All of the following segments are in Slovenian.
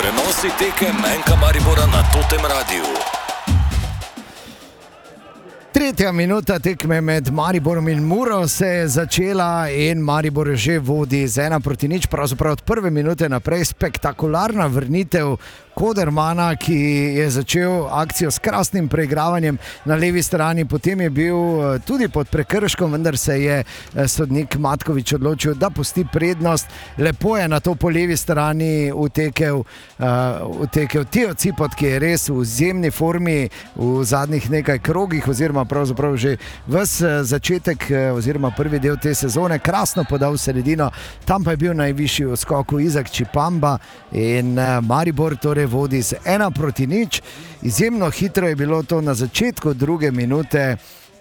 Prenosi tekem Enka Maribora na Totem Radiu. Tretja minuta tekme med Mariborom in Muro se je začela in Maribor že vodi z 1-0, pravzaprav od prve minute naprej. Spektakularna vrnitev Kodermana, ki je začel akcijo s krasnim preigravanjem na levi strani, potem je bil tudi pod prekrškom, vendar se je sodnik Matkovič odločil, da pusti prednost. Lepo je na to po levi strani utekel Tio Cipot, ki je res v izjemni formi v zadnjih nekaj krogih, oziroma pravzaprav že ves začetek oziroma prvi del te sezone, krasno podal v sredino, tam pa je bil najvišji v skoku Izak Čipamba in Maribor torej vodi z 1-0. Izjemno hitro je bilo to na začetku druge minute.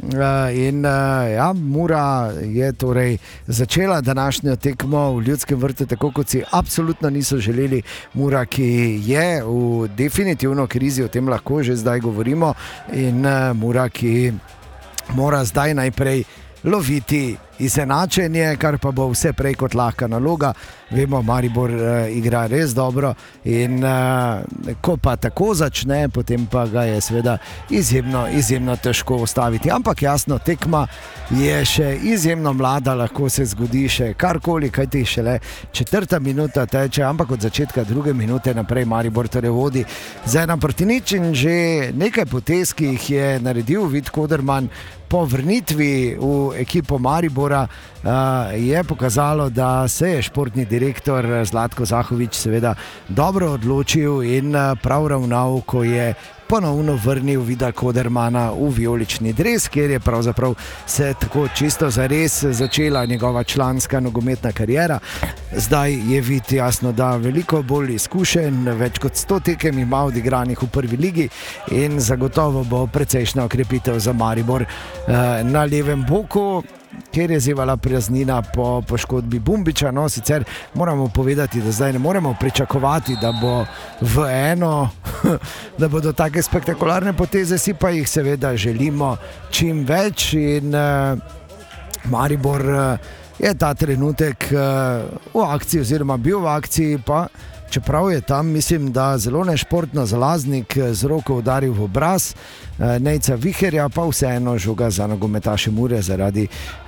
Mura je torej začela današnjo tekmo v Ljudskem vrtu tako, kot si absolutno niso želeli. Mura, ki je v definitivno krizi, o tem lahko že zdaj govorimo, in Mura, ki mora zdaj najprej loviti izenačenje, kar pa bo vse prej kot lahka naloga. Vemo, Maribor igra res dobro in ko pa tako začne, potem pa ga je seveda izjemno težko ustaviti. Ampak jasno, tekma je še izjemno mlada, lahko se zgodi še karkoli, kajti šele 4. minuta teče, ampak od začetka 2. minute naprej Maribor torej vodi z 1-0 in že nekaj potez, ki jih je naredil Vid Koderman po vrnitvi v ekipo Maribora, je pokazalo, da se je športni direktor Zlatko Zahovič seveda dobro odločil in prav ravnal, ko je ponovno vrnil Vida Kodermana v vijolični dres, kjer je pravzaprav se tako čisto zares začela njegova članska nogometna kariera. Zdaj je Vid jasno, da veliko bolj izkušen, več kot 100 tekem ima odigranih v prvi ligi in zagotovo bo precejšnja okrepitev za Maribor na levem boku, kjer je zevala praznina po poškodbi Bumbiča. No, sicer moramo povedati, da zdaj ne moremo pričakovati, da bo v eno, da bodo take spektakularne poteze, si pa jih seveda želimo čim več in Maribor je ta trenutek v akciji oziroma bil v akciji, pa čeprav je tam, mislim, da zelo nešportno Zalaznik z roko udaril v obraz Nejca Viherja, pa vseeno žoga za nogometaše Mure zaradi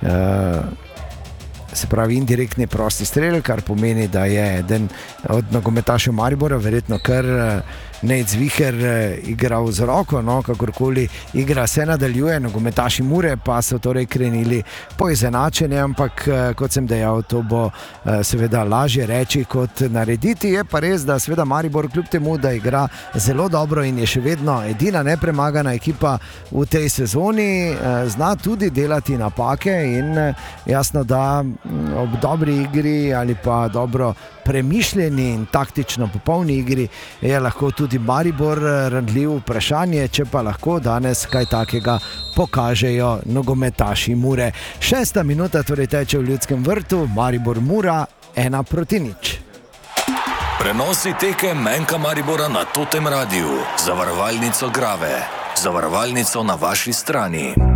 se pravi indirektni prosti strel, kar pomeni, da je eden od nogometašev Maribora, verjetno kar Nejc Viher, igral z roko, no, kakorkoli igra se nadaljuje, nogometaši Mure pa so torej krenili po izenačenje, ampak kot sem dejal, to bo seveda lažje reči kot narediti. Je pa res, da seveda Maribor kljub temu, da igra zelo dobro in je še vedno edina nepremagana ekipa v tej sezoni, zna tudi delati napake in jasno, da ob dobri igri ali pa dobro premišljeni in taktično popolni igri je lahko tudi Maribor randljiv. Vprašanje, če pa lahko danes kaj takega pokažejo nogometaši Mure. 6. minuta torej teče v Ljudskem vrtu, Maribor Mura 1-0. Prenosi tekem Enka Maribora na Totem Radiu. Zavarovalnico Grave. Zavarovalnico na vaši strani.